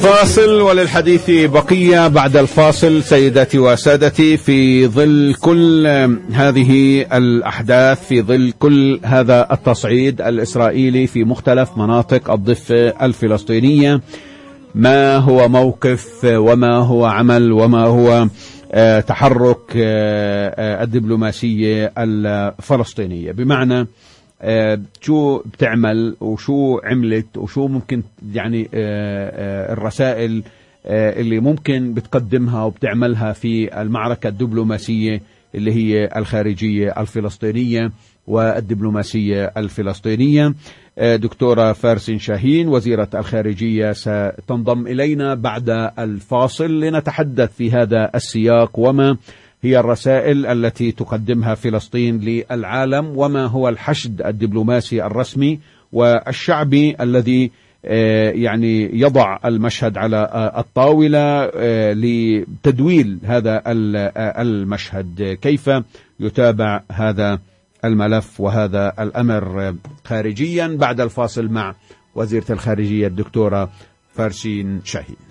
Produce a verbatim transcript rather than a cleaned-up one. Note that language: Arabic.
فاصل وللحديث بقية بعد الفاصل. سيداتي وسادتي، في ظل كل هذه الأحداث، في ظل كل هذا التصعيد الإسرائيلي في مختلف مناطق الضفة الفلسطينية، ما هو موقف وما هو عمل وما هو تحرك الدبلوماسية الفلسطينية؟ بمعنى شو بتعمل وشو عملت وشو ممكن يعني الرسائل اللي ممكن بتقدمها وبتعملها في المعركة الدبلوماسية اللي هي الخارجية الفلسطينية والدبلوماسية الفلسطينية. دكتورة فارسين شاهين وزيرة الخارجية ستنضم إلينا بعد الفاصل لنتحدث في هذا السياق، وما هي الرسائل التي تقدمها فلسطين للعالم، وما هو الحشد الدبلوماسي الرسمي والشعبي الذي يعني يضع المشهد على الطاولة لتدويل هذا المشهد. كيف يتابع هذا الملف وهذا الأمر خارجيا؟ بعد الفاصل مع وزيرة الخارجية الدكتورة فارسين شاهين.